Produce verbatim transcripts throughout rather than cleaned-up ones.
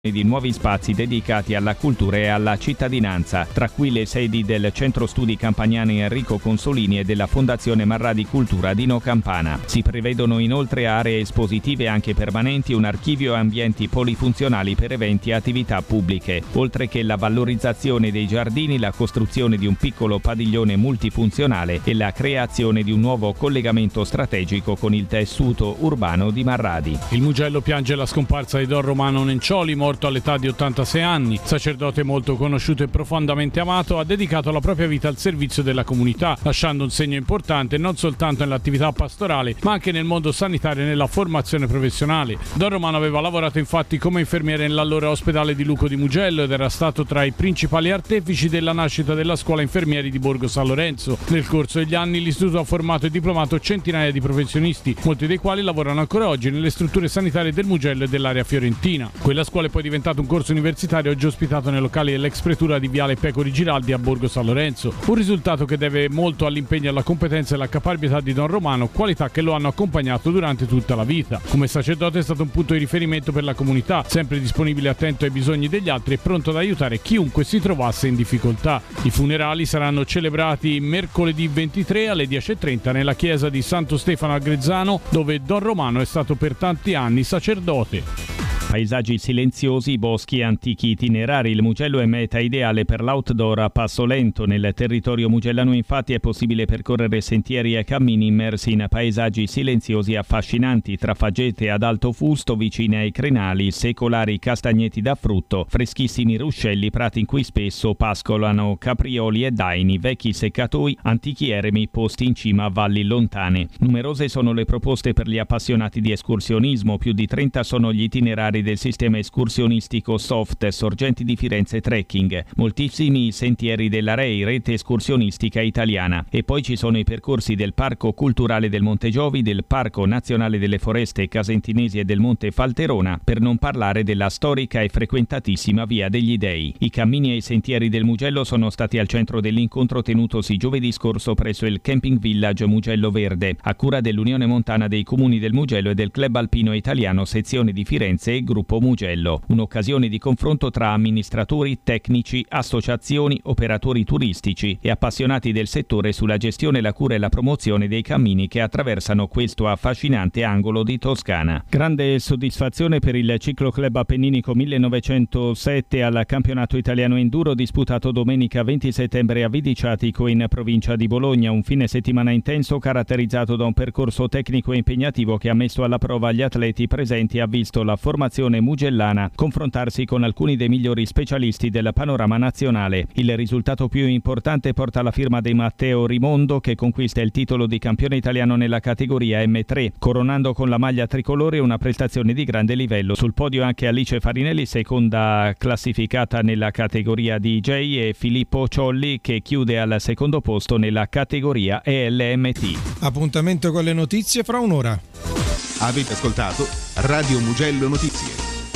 di nuovi spazi dedicati alla cultura e alla cittadinanza, tra cui le sedi del Centro Studi Campaniani Enrico Consolini e della Fondazione Marradi Cultura Dino Campana. Si prevedono inoltre aree espositive anche permanenti, un archivio e ambienti polifunzionali per eventi e attività pubbliche, oltre che la valorizzazione dei giardini, la costruzione di un piccolo padiglione multifunzionale e la creazione di un nuovo collegamento strategico con il tessuto urbano di Marradi. Il Mugello piange la scomparsa di Don Romano Nencioli, morto all'età di ottantasei anni. Sacerdote molto conosciuto e profondamente amato, ha dedicato la propria vita al servizio della comunità, lasciando un segno importante non soltanto nell'attività pastorale, ma anche nel mondo sanitario e nella formazione professionale. Don Romano aveva lavorato infatti come infermiere nell'allora ospedale di Luco di Mugello ed era stato tra i principali artefici della nascita della scuola infermieri di Borgo San Lorenzo. Nel corso degli anni l'istituto ha formato e diplomato centinaia di professionisti, molti dei quali lavorano ancora oggi nelle strutture sanitarie del Mugello e dell'area fiorentina. Quella scuola è poi diventato un corso universitario oggi ospitato nei locali dell'ex pretura di Viale Pecori Giraldi a Borgo San Lorenzo, un risultato che deve molto all'impegno, alla competenza e alla caparbietà di Don Romano, qualità che lo hanno accompagnato durante tutta la vita. Come sacerdote è stato un punto di riferimento per la comunità, sempre disponibile e attento ai bisogni degli altri e pronto ad aiutare chiunque si trovasse in difficoltà. I funerali saranno celebrati mercoledì ventitré alle dieci e trenta nella chiesa di Santo Stefano a Grezzano, dove Don Romano è stato per tanti anni sacerdote. Paesaggi silenziosi, boschi antichi itinerari. Il Mugello è meta ideale per l'outdoor a passo lento. Nel territorio mugellano infatti è possibile percorrere sentieri e cammini immersi in paesaggi silenziosi e affascinanti, tra faggete ad alto fusto vicine ai crenali, secolari castagneti da frutto, freschissimi ruscelli, prati in cui spesso pascolano caprioli e daini, vecchi seccatoi, antichi eremi posti in cima a valli lontane. Numerose sono le proposte per gli appassionati di escursionismo, più di trenta sono gli itinerari del sistema escursionistico Soft, Sorgenti di Firenze Trekking, moltissimi i sentieri della R E I, rete escursionistica italiana, e poi ci sono i percorsi del Parco Culturale del Monte Giovi, del Parco Nazionale delle Foreste Casentinesi e del Monte Falterona, per non parlare della storica e frequentatissima Via degli Dei. I cammini e i sentieri del Mugello sono stati al centro dell'incontro tenutosi giovedì scorso presso il Camping Village Mugello Verde, a cura dell'Unione Montana dei Comuni del Mugello e del Club Alpino Italiano sezione di Firenze e Gruppo Mugello. Un'occasione di confronto tra amministratori, tecnici, associazioni, operatori turistici e appassionati del settore sulla gestione, la cura e la promozione dei cammini che attraversano questo affascinante angolo di Toscana. Grande soddisfazione per il Cicloclub Appenninico millenovecentosette al campionato italiano enduro disputato domenica venti settembre a Vidiciatico in provincia di Bologna, un fine settimana intenso caratterizzato da un percorso tecnico e impegnativo che ha messo alla prova gli atleti presenti e ha visto la formazione mugellana confrontarsi con alcuni dei migliori specialisti del panorama nazionale. Il risultato più importante porta la firma di Matteo Rimondo, che conquista il titolo di campione italiano nella categoria M tre, coronando con la maglia tricolore una prestazione di grande livello. Sul podio anche Alice Farinelli, seconda classificata nella categoria D J, e Filippo Ciolli, che chiude al secondo posto nella categoria E L M T. Appuntamento con le notizie fra un'ora. Avete ascoltato Radio Mugello Notizie.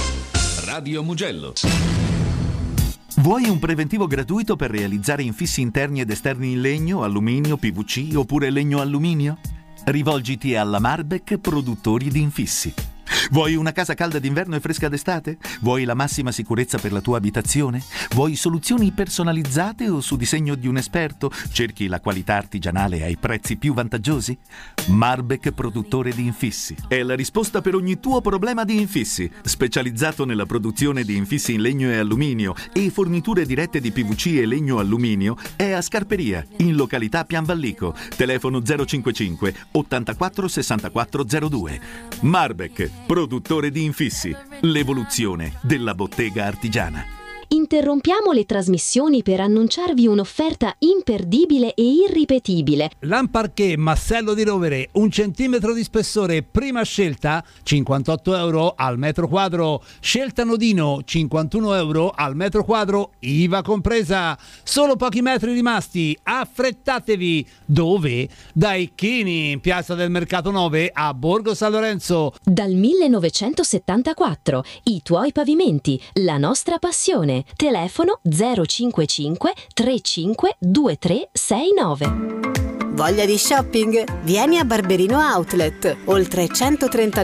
Radio Mugello. Vuoi un preventivo gratuito per realizzare infissi interni ed esterni in legno, alluminio, P V C oppure legno-alluminio? Rivolgiti alla Marbek Produttori di Infissi. Vuoi una casa calda d'inverno e fresca d'estate? Vuoi la massima sicurezza per la tua abitazione? Vuoi soluzioni personalizzate o su disegno di un esperto? Cerchi la qualità artigianale ai prezzi più vantaggiosi? Marbek Produttore di Infissi è la risposta per ogni tuo problema di infissi. Specializzato nella produzione di infissi in legno e alluminio e forniture dirette di P V C e legno-alluminio, è a Scarperia, in località Pianvallico. Telefono zero cinquantacinque ottantaquattro sessantaquattro zero due. Marbek Produttore di Infissi, l'evoluzione della bottega artigiana. Interrompiamo le trasmissioni per annunciarvi un'offerta imperdibile e irripetibile. Lamparché Massello di Rovere, un centimetro di spessore, prima scelta, cinquantotto euro al metro quadro. Scelta Nodino, cinquantuno euro al metro quadro, I V A compresa. Solo pochi metri rimasti, affrettatevi. Dove? Dai Chini, in piazza del Mercato nove a Borgo San Lorenzo. Dal millenovecentosettantaquattro, i tuoi pavimenti, la nostra passione. Telefono zero cinquantacinque trentacinque ventitré sessantanove. Voglia di shopping? Vieni a Barberino Outlet. Oltre centotrenta